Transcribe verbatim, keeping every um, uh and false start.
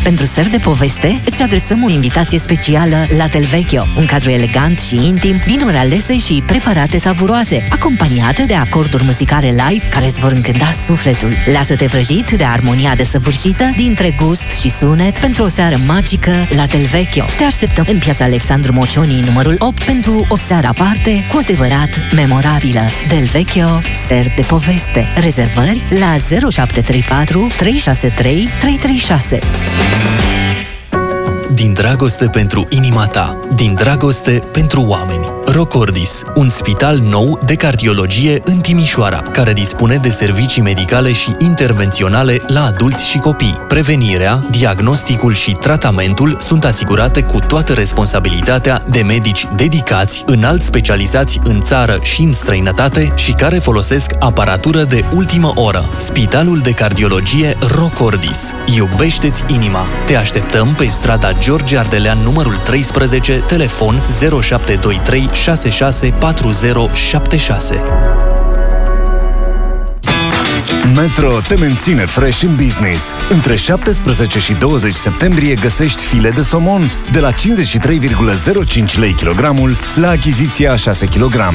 Pentru Ser de Poveste, îți adresăm o invitație specială la Del Vecchio, un cadru elegant și intim, vinuri alese și preparate savuroase, acompaniate de acorduri muzicale live care îți vor încânta sufletul. Lasă-te vrăjit de armonia desăvârșită dintre gust și sunet pentru o seară magică la Del Vecchio. Te așteptăm în piața Alexandru Mocioni, numărul opt, pentru o seară aparte cu adevărat memorabilă. Del Vecchio, Ser de Poveste. Rezervări la zero șapte trei patru trei șase trei trei trei șase. Din dragoste pentru inima ta, din dragoste pentru oameni. Rocordis, un spital nou de cardiologie în Timișoara, care dispune de servicii medicale și intervenționale la adulți și copii. Prevenirea, diagnosticul și tratamentul sunt asigurate cu toată responsabilitatea de medici dedicați, înalt specializați în țară și în străinătate și care folosesc aparatură de ultimă oră. Spitalul de cardiologie Rocordis. Iubește-ți inima. Te așteptăm pe strada George Ardelean, numărul treisprezece, telefon zero șapte doi trei șase șase patru zero șapte șase. Metro te menține fresh în business. Între șaptesprezece și douăzeci septembrie găsești file de somon de la cincizeci și trei virgulă zero cinci lei kilogramul la achiziția a șase kilograme.